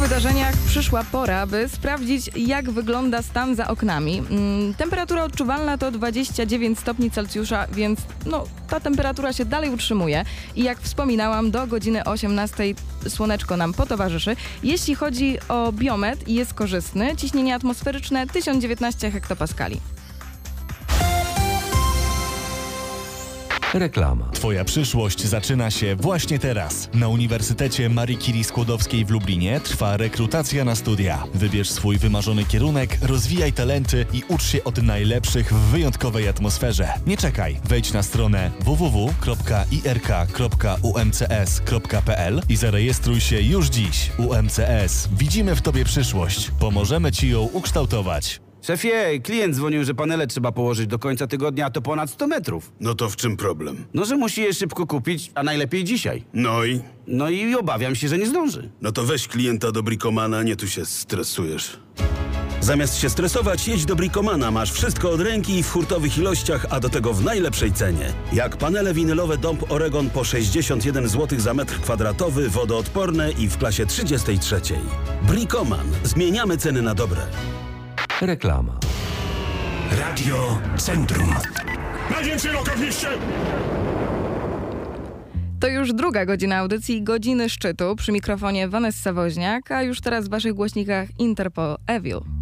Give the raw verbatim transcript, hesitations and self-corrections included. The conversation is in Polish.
wydarzeniach przyszła pora, by sprawdzić, jak wygląda stan za oknami. Mm, temperatura odczuwalna to dwadzieścia dziewięć stopni Celsjusza, więc no, ta temperatura się dalej utrzymuje. I jak wspominałam, do godziny osiemnastej słoneczko nam potowarzyszy. Jeśli chodzi o biometr, jest korzystny. Ciśnienie atmosferyczne tysiąc dziewiętnaście hektopaskali. Reklama. Twoja przyszłość zaczyna się właśnie teraz. Na Uniwersytecie Marii Curie Skłodowskiej w Lublinie trwa rekrutacja na studia. Wybierz swój wymarzony kierunek, rozwijaj talenty i ucz się od najlepszych w wyjątkowej atmosferze. Nie czekaj. Wejdź na stronę w w w kropka i r k kropka u m c s kropka p l i zarejestruj się już dziś. U M C S. Widzimy w Tobie przyszłość. Pomożemy Ci ją ukształtować. Szefie, klient dzwonił, że panele trzeba położyć do końca tygodnia, a to ponad sto metrów. No to w czym problem? No, że musi je szybko kupić, a najlepiej dzisiaj. No i? No i obawiam się, że nie zdąży. No to weź klienta do Bricomana, nie tu się stresujesz. Zamiast się stresować, jedź do Bricomana. Masz wszystko od ręki w hurtowych ilościach, a do tego w najlepszej cenie. Jak panele winylowe Dąb Oregon po sześćdziesiąt jeden złotych za metr kwadratowy, wodoodporne i w klasie trzydziestej trzeciej. Bricoman. Zmieniamy ceny na dobre. Reklama. Radio Centrum. Najwięcej loka w mieście! To już druga godzina audycji Godziny Szczytu. Przy mikrofonie Vanessa Woźniak, a już teraz w waszych głośnikach Interpol Evil.